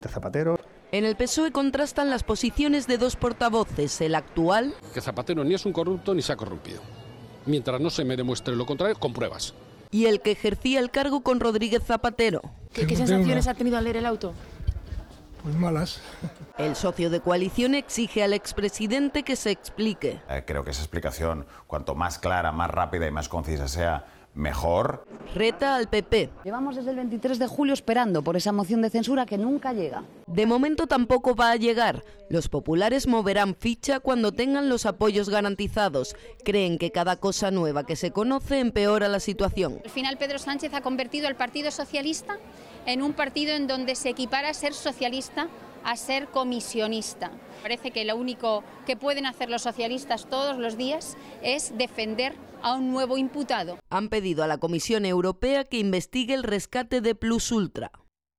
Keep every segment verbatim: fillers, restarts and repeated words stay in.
Zapatero. En el P S O E contrastan las posiciones de dos portavoces, el actual... Que Zapatero ni es un corrupto ni se ha corrompido. Mientras no se me demuestre lo contrario, con pruebas. Y el que ejercía el cargo con Rodríguez Zapatero. ¿Qué, qué sensaciones ha tenido al leer el auto? Pues malas. El socio de coalición exige al expresidente que se explique. Eh, creo que esa explicación, cuanto más clara, más rápida y más concisa sea, mejor. Reta al P P. Llevamos desde el veintitrés de julio esperando por esa moción de censura que nunca llega. De momento tampoco va a llegar. Los populares moverán ficha cuando tengan los apoyos garantizados. Creen que cada cosa nueva que se conoce empeora la situación. Al final Pedro Sánchez ha convertido al Partido Socialista en un partido en donde se equipara a ser socialista a ser comisionista. Parece que lo único que pueden hacer los socialistas todos los días es defender a un nuevo imputado. Han pedido a la Comisión Europea que investigue el rescate de Plus Ultra.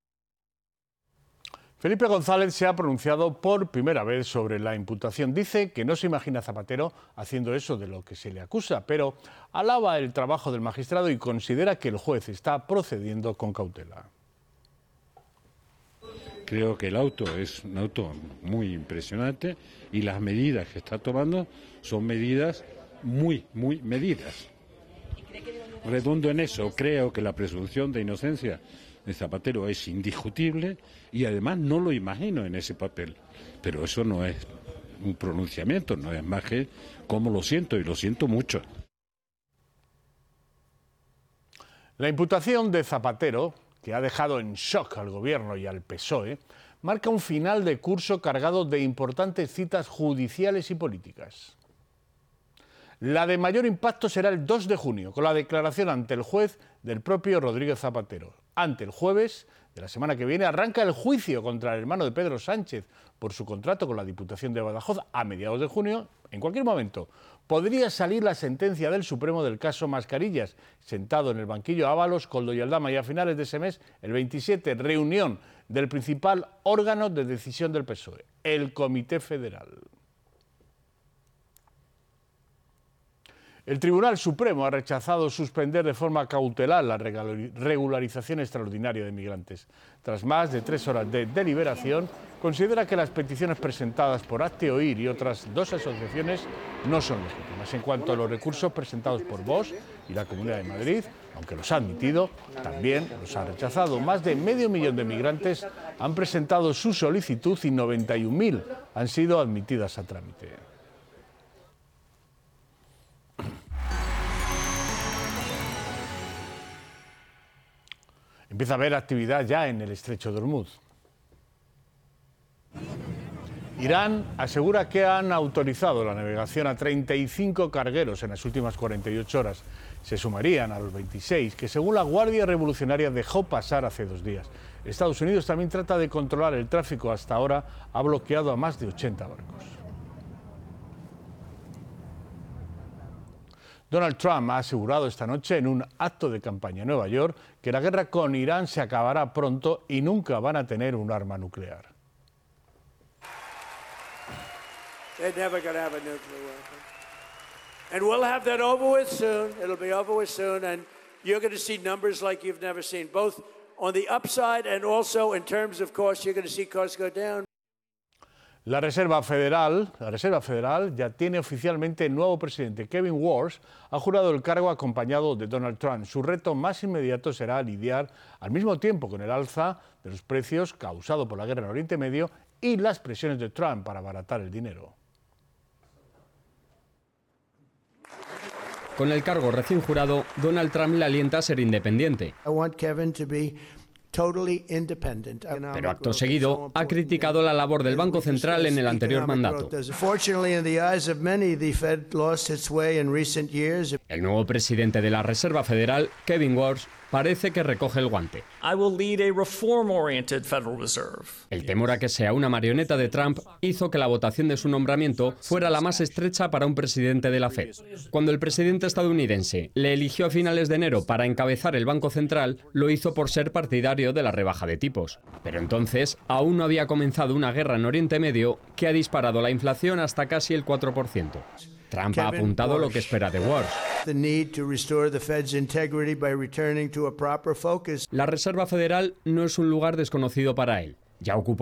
Felipe González se ha pronunciado por primera vez sobre la imputación. Dice que no se imagina a Zapatero haciendo eso de lo que se le acusa, pero alaba el trabajo del magistrado y considera que el juez está procediendo con cautela. Creo que el auto es un auto muy impresionante y las medidas que está tomando son medidas muy, muy medidas. Redundo en eso, creo que la presunción de inocencia de Zapatero es indiscutible y además no lo imagino en ese papel. Pero eso no es un pronunciamiento, no es más que cómo lo siento y lo siento mucho. La imputación de Zapatero, que ha dejado en shock al gobierno y al P S O E, marca un final de curso cargado de importantes citas judiciales y políticas. La de mayor impacto será el dos de junio, con la declaración ante el juez del propio Rodríguez Zapatero. Ante el jueves de la semana que viene arranca el juicio contra el hermano de Pedro Sánchez por su contrato con la Diputación de Badajoz a mediados de junio. En cualquier momento podría salir la sentencia del Supremo del caso Mascarillas. Sentado en el banquillo Ábalos, Koldo y Aldama, y a finales de ese mes, el veintisiete, reunión del principal órgano de decisión del P S O E, el Comité Federal. El Tribunal Supremo ha rechazado suspender de forma cautelar la regularización extraordinaria de migrantes. Tras más de tres horas de deliberación, considera que las peticiones presentadas por Hazte Oír y otras dos asociaciones no son legítimas. En cuanto a los recursos presentados por Vox y la Comunidad de Madrid, aunque los ha admitido, también los ha rechazado. Más de medio millón de migrantes han presentado su solicitud y noventa y un mil han sido admitidas a trámite. Empieza a haber actividad ya en el estrecho de Hormuz. Irán asegura que han autorizado la navegación a treinta y cinco cargueros en las últimas cuarenta y ocho horas. Se sumarían a los veintiséis que, según la Guardia Revolucionaria, dejó pasar hace dos días. Estados Unidos también trata de controlar el tráfico. Hasta ahora ha bloqueado a más de ochenta barcos. Donald Trump ha asegurado esta noche en un acto de campaña en Nueva York que la guerra con Irán se acabará pronto y nunca van a tener un arma nuclear. They're never going to have a nuclear weapon. And we'll have that over with soon. It'll be over with soon, and you're going to see numbers like you've never seen, both on the upside and also in terms of costs, you're going to see costs go down. La Reserva Federal, la Reserva Federal ya tiene oficialmente nuevo presidente. Kevin Warsh ha jurado el cargo acompañado de Donald Trump. Su reto más inmediato será lidiar al mismo tiempo con el alza de los precios causado por la guerra en Oriente Medio y las presiones de Trump para abaratar el dinero. Con el cargo recién jurado, Donald Trump le alienta a ser independiente. I want Kevin to be totally independent. Pero acto seguido ha criticado la labor del Banco Central en el anterior mandato. El nuevo presidente de la Reserva Federal, Kevin Warsh, parece que recoge el guante. El temor a que sea una marioneta de Trump hizo que la votación de su nombramiento fuera la más estrecha para un presidente de la Fed. Cuando el presidente estadounidense le eligió a finales de enero para encabezar el Banco Central, lo hizo por ser partidario de la rebaja de tipos. Pero entonces aún no había comenzado una guerra en Oriente Medio que ha disparado la inflación hasta casi el cuatro por ciento. Trump ha apuntado lo que espera de Warsh. La Reserva Federal no es un lugar desconocido para él. Ya ocupó